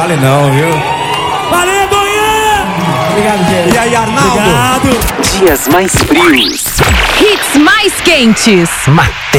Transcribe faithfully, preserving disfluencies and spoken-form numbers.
mole não, viu? Valeu, Goiânia! Obrigado, gente. E aí, Arnaldo? Obrigado. Dias mais frios. Hits mais quentes. Matéria.